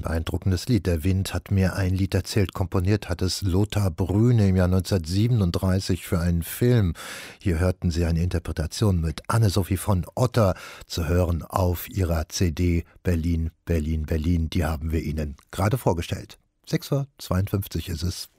Beeindruckendes Lied. Der Wind hat mir ein Lied erzählt. Komponiert hat es Lothar Brühne im Jahr 1937 für einen Film. Hier hörten Sie eine Interpretation mit Anne-Sophie von Otter zu hören auf ihrer CD Berlin, Berlin, Berlin. Die haben wir Ihnen gerade vorgestellt. 6:52 Uhr ist es.